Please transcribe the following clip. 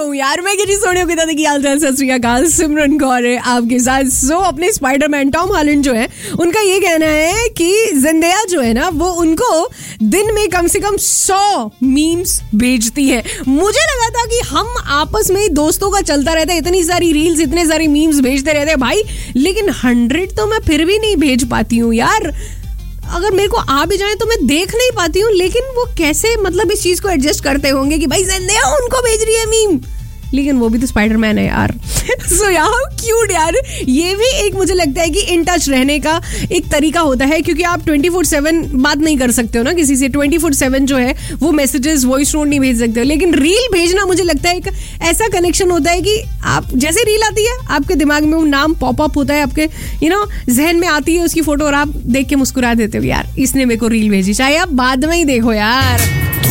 कहूँ यार, मैं किसी सोनियों की तरह की हालचाल, सत श्री अकाल, सिमरन कौर है आपके साथ। सो अपने स्पाइडरमैन टॉम हॉलैंड जो है, उनका ये कहना है कि ज़ेंडेया जो है ना, वो उनको दिन में कम से कम 100 मीम्स भेजती है। मुझे लगा था कि हम आपस में दोस्तों का चलता रहता है, इतनी सारी रील्स, इतने सारी मीम्स भेजते रहते हैं भाई, लेकिन 100 तो मैं फिर भी नहीं भेज पाती हूँ यार। अगर मेरे को आ भी जाए तो मैं देख नहीं पाती हूँ, लेकिन वो कैसे मतलब इस चीज को एडजस्ट करते होंगे कि भाई ज़ेंडेया उनको भेज रही है मीम, लेकिन वो भी तो स्पाइडरमैन है यार। सो यार क्यूट यार। ये भी एक मुझे लगता है कि इन टच रहने का एक तरीका होता है, क्योंकि आप 24/7 बात नहीं कर सकते हो ना किसी से, 24/7 जो है वो मैसेजेस, वॉइस नोट नहीं भेज सकते हो, लेकिन रील भेजना मुझे लगता है एक ऐसा कनेक्शन होता है कि आप जैसे रील आती है आपके दिमाग में वो नाम पॉपअप होता है, आपके जहन में आती है उसकी फोटो, और आप देख के मुस्कुरा देते हो यार इसने मेरे को रील भेजी, चाहे आप बाद में ही देखो यार।